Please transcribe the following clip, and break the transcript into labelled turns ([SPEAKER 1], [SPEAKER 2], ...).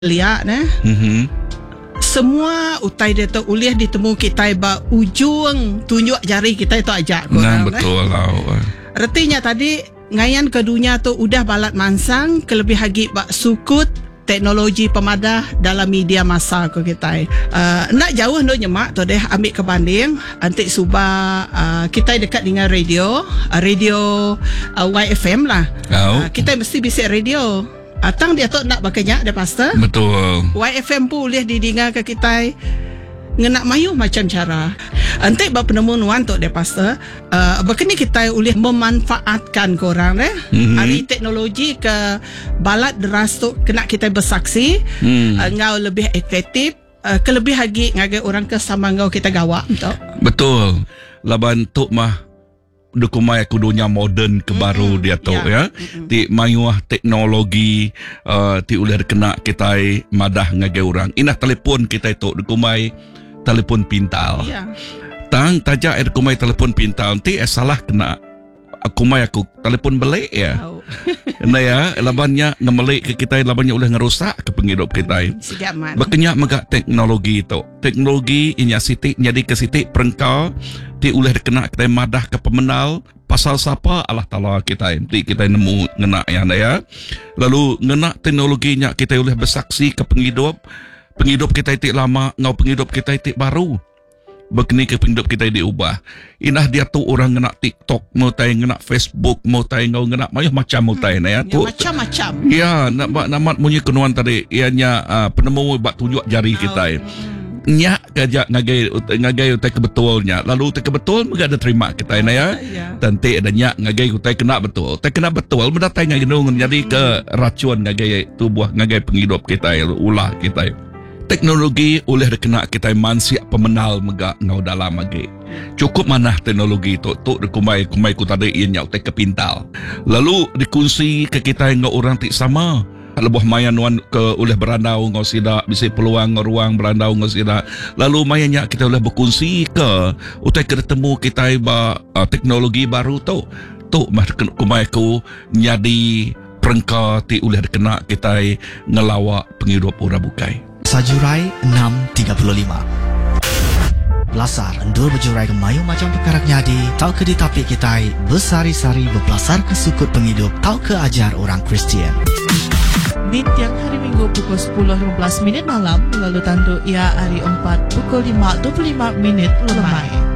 [SPEAKER 1] lihat semua utai dia tu uliah ditemu kita ba ujung tunjuk jari kita itu ajak korang.
[SPEAKER 2] Betul lah.
[SPEAKER 1] Artinya tadi ngayan ke dunia tu udah balat mansang kelebih hagi bak sukut teknologi pemadah dalam media masa ko kita. Nak jauh no nyemak tu deh ambil ke banding antik suba kita dekat dengan radio YFM lah. Kita mesti bisik radio. Atang dia tu nak bakanya dia pastor.
[SPEAKER 2] Betul.
[SPEAKER 1] YFM pun boleh didengar ke kita ngenak mayu macam cara. Antik bab penemuan tu dia pastor. Begini kita boleh memanfaatkan korang hari teknologi ke balat deras tu kena kita bersaksi ngau lebih efektif kelebih lagi ngagai orang ke sama ngau kita gawak tu.
[SPEAKER 2] Betul. Laban tu mah dukumai aku dunia moden ke baru dia tu ya. Ti mayuah teknologi ti ulah kena kita madah ngagai orang. Inah telefon kita itu dukumai telefon pintar. Tang tajak dukumai telefon pintar ti salah kena aku telefon belik ya. Nah ya, labannya ngemelik ke kita, labannya ulah ngerusak ke penghidup kita. Bakanya megak teknologi itu. Teknologi inya sitik jadi ke sitik perengkau ti ulah kena kita madah ke pemenal pasal siapa Allah Taala kita ti kita nemu ngena ya. Lalu ngena teknologinya kita ulah bersaksi ke penghidup kita itik lama ngau penghidup kita itik baru. Begini ke penghidup kita diubah. Inah dia tu orang ngena TikTok, mau tay ngena Facebook, mau tay ngau ngena macam mau tay ya tu.
[SPEAKER 1] Macam-macam.
[SPEAKER 2] Ya, namat munyi kenuan tadi ianya penemu bak tunjuk jari kita. Nyak kajak ngagai utai kebetulnya. Lalu utai kebetul mega ada terima kita ya. Tanti ada nyak ngagai utai kena betul. Utai kena betul mendatai ngaginung jadi ke racun ngagai tubuh ngagai penghidup kita ulah kita. Teknologi oleh kena kita mansiak pemenal mega ngau dalam lagi. Cukup manah teknologi tu kumai ku tadi ianya utai kepintal. Lalu dikunci ke kita ngau orang tik sama. Lebuh mayan wan ke oleh berandau ngau sida bisi peluang ruang berandau ngau sida. Lalu mayannya kita oleh berkunci ke utai ketemu kita ba teknologi baru tu. Tu mah kumai ku nyadi perengka ti oleh kena kita ngelawak penghidup ora bukai.
[SPEAKER 3] Sajurai 6.35 Belasar endur berjurai ke mayu macam perkara nyadi. Tau ke ditapik kita bersari-sari berbelasar ke sukut penghidup. Tau ke ajar orang Kristian.
[SPEAKER 4] Di tiang hari Minggu pukul 10.15 malam. Lalu tandu ia hari 4 pukul 5.25 lemai.